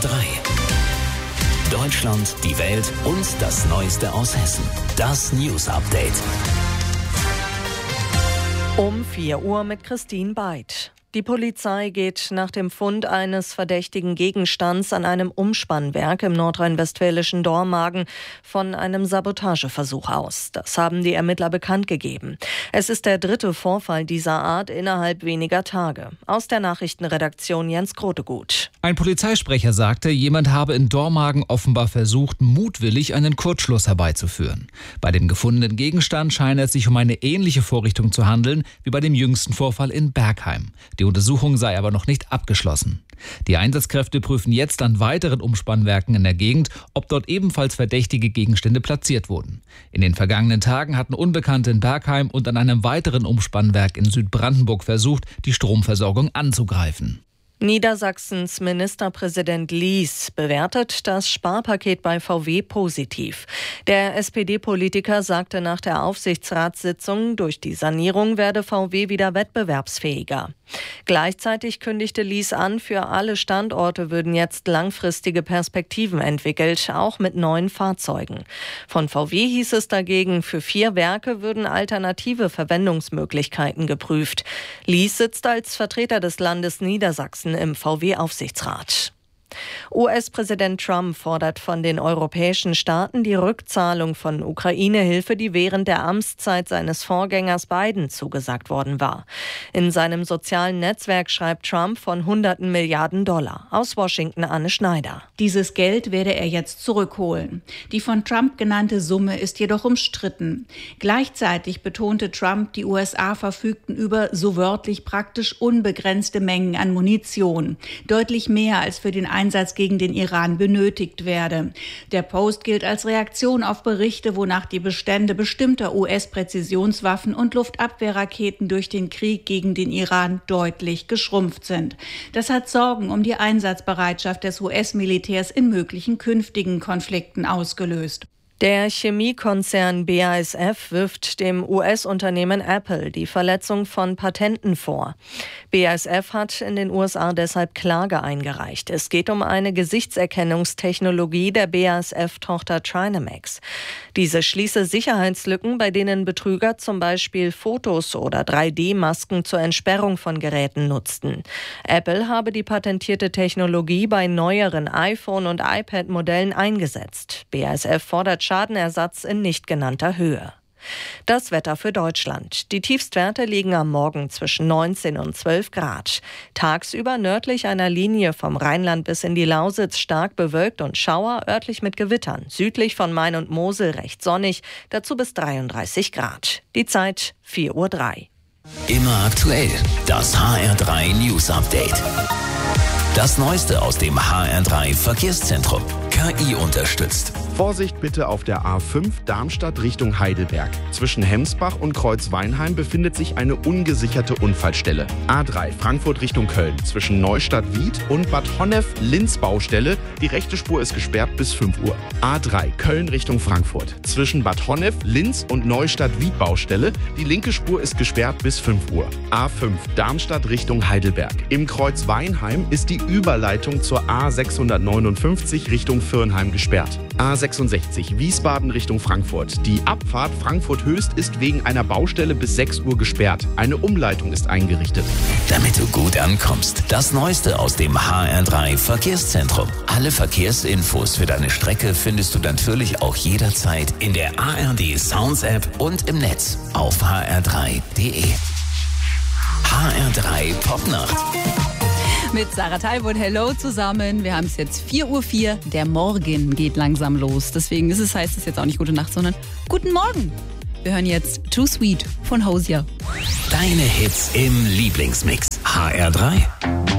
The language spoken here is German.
HR3. Deutschland, die Welt und das Neueste aus Hessen. Das News Update. Um 4 Uhr mit Christine Beid. Die Polizei geht nach dem Fund eines verdächtigen Gegenstands an einem Umspannwerk im nordrhein-westfälischen Dormagen von einem Sabotageversuch aus. Das haben die Ermittler bekannt gegeben. Es ist der 3. Vorfall dieser Art innerhalb weniger Tage. Aus der Nachrichtenredaktion Jens Grotegut. Ein Polizeisprecher sagte, jemand habe in Dormagen offenbar versucht, mutwillig einen Kurzschluss herbeizuführen. Bei dem gefundenen Gegenstand scheine es sich um eine ähnliche Vorrichtung zu handeln wie bei dem jüngsten Vorfall in Bergheim. Die Untersuchung sei aber noch nicht abgeschlossen. Die Einsatzkräfte prüfen jetzt an weiteren Umspannwerken in der Gegend, ob dort ebenfalls verdächtige Gegenstände platziert wurden. In den vergangenen Tagen hatten Unbekannte in Bergheim und an einem weiteren Umspannwerk in Südbrandenburg versucht, die Stromversorgung anzugreifen. Niedersachsens Ministerpräsident Lies bewertet das Sparpaket bei VW positiv. Der SPD-Politiker sagte nach der Aufsichtsratssitzung, durch die Sanierung werde VW wieder wettbewerbsfähiger. Gleichzeitig kündigte Lies an, für alle Standorte würden jetzt langfristige Perspektiven entwickelt, auch mit neuen Fahrzeugen. Von VW hieß es dagegen, für 4 Werke würden alternative Verwendungsmöglichkeiten geprüft. Lies sitzt als Vertreter des Landes Niedersachsen im VW-Aufsichtsrat. US-Präsident Trump fordert von den europäischen Staaten die Rückzahlung von Ukraine-Hilfe, die während der Amtszeit seines Vorgängers Biden zugesagt worden war. In seinem sozialen Netzwerk schreibt Trump von Hunderten Milliarden Dollar. Aus Washington Anne Schneider. Dieses Geld werde er jetzt zurückholen. Die von Trump genannte Summe ist jedoch umstritten. Gleichzeitig betonte Trump, die USA verfügten über so wörtlich praktisch unbegrenzte Mengen an Munition. Deutlich mehr als für den Einsatz gegen den Iran benötigt werde. Der Post gilt als Reaktion auf Berichte, wonach die Bestände bestimmter US-Präzisionswaffen und Luftabwehrraketen durch den Krieg gegen den Iran deutlich geschrumpft sind. Das hat Sorgen um die Einsatzbereitschaft des US-Militärs in möglichen künftigen Konflikten ausgelöst. Der Chemiekonzern BASF wirft dem US-Unternehmen Apple die Verletzung von Patenten vor. BASF hat in den USA deshalb Klage eingereicht. Es geht um eine Gesichtserkennungstechnologie der BASF-Tochter Trinamax. Diese schließe Sicherheitslücken, bei denen Betrüger zum Beispiel Fotos oder 3D-Masken zur Entsperrung von Geräten nutzten. Apple habe die patentierte Technologie bei neueren iPhone- und iPad-Modellen eingesetzt. BASF fordert Schadenersatz in nicht genannter Höhe. Das Wetter für Deutschland. Die Tiefstwerte liegen am Morgen zwischen 19 und 12 Grad. Tagsüber nördlich einer Linie vom Rheinland bis in die Lausitz stark bewölkt und Schauer, örtlich mit Gewittern. Südlich von Main und Mosel recht sonnig, dazu bis 33 Grad. Die Zeit 4:03 Uhr. Immer aktuell. Das HR3 News Update. Das Neueste aus dem HR3 Verkehrszentrum. KI unterstützt. Vorsicht bitte auf der A5 Darmstadt Richtung Heidelberg. Zwischen Hemsbach und Kreuzweinheim befindet sich eine ungesicherte Unfallstelle. A3 Frankfurt Richtung Köln. Zwischen Neustadt-Wied und Bad Honnef-Linz Baustelle. Die rechte Spur ist gesperrt bis 5 Uhr. A3 Köln Richtung Frankfurt. Zwischen Bad Honnef, Linz und Neustadt-Wied Baustelle. Die linke Spur ist gesperrt bis 5 Uhr. A5 Darmstadt Richtung Heidelberg. Im Kreuzweinheim ist die Überleitung zur A659 Richtung Viernheim gesperrt. A66 Wiesbaden Richtung Frankfurt. Die Abfahrt Frankfurt-Höchst ist wegen einer Baustelle bis 6 Uhr gesperrt. Eine Umleitung ist eingerichtet. Damit du gut ankommst, das Neueste aus dem HR3 Verkehrszentrum. Alle Verkehrsinfos für deine Strecke findest du natürlich auch jederzeit in der ARD Sounds App und im Netz auf hr3.de. HR3 Popnacht. Mit Sarah Teilwood, hello zusammen. Wir haben es jetzt 4:04 Uhr. Der Morgen geht langsam los. Deswegen heißt es jetzt auch nicht gute Nacht, sondern guten Morgen. Wir hören jetzt Too Sweet von Hosier. Deine Hits im Lieblingsmix. HR3.